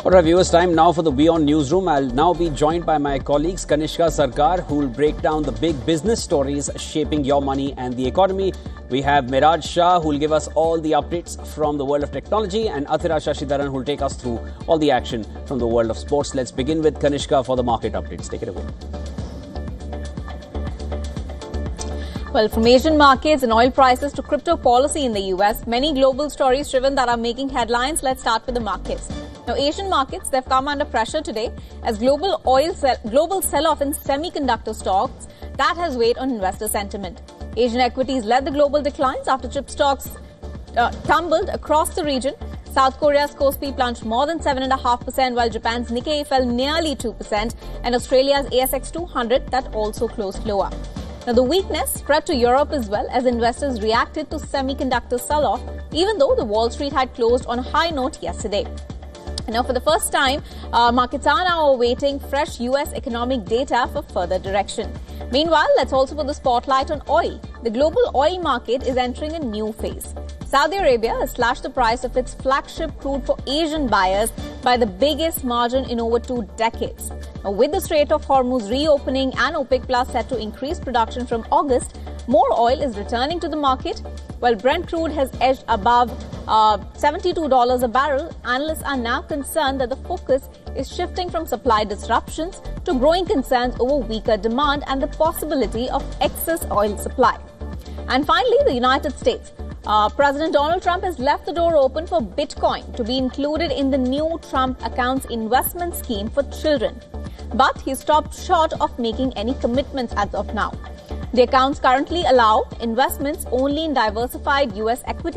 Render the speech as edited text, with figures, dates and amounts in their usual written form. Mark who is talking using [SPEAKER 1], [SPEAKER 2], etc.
[SPEAKER 1] All right, viewers, time now for the WION Newsroom. I'll now be joined by my colleagues Kanishka Sarkar, who will break down the big business stories shaping your money and the economy. We have Miraj Shah, who will give us all the updates from the world of technology, and Athira Shashidharan, who will take us through all the action from the world of sports. Let's begin with Kanishka for the market updates. Take it away.
[SPEAKER 2] Well, from Asian markets and oil prices to crypto policy in the US, many global stories driven that are making headlines. Let's start with the markets. Now, Asian markets, they've come under pressure today as global sell-off in semiconductor stocks, that has weighed on investor sentiment. Asian equities led the global declines after chip stocks tumbled across the region. South Korea's Kospi plunged more than 7.5%, while Japan's Nikkei fell nearly 2%, and Australia's ASX 200 that also closed lower. Now, the weakness spread to Europe as well as investors reacted to semiconductor sell-off, even though the Wall Street had closed on a high note yesterday. Now, for the first time, markets are now awaiting fresh US economic data for further direction. Meanwhile, let's also put the spotlight on oil. The global oil market is entering a new phase. Saudi Arabia has slashed the price of its flagship crude for Asian buyers by the biggest margin in over 2 decades. Now, with the Strait of Hormuz reopening and OPEC Plus set to increase production from August, more oil is returning to the market. While Brent crude has edged above $72 a barrel, analysts are now concerned that the focus is shifting from supply disruptions to growing concerns over weaker demand and the possibility of excess oil supply. And finally, the United States. President Donald Trump has left the door open for Bitcoin to be included in the new Trump Accounts investment scheme for children. But he stopped short of making any commitments as of now. The accounts currently allow investments only in diversified US equity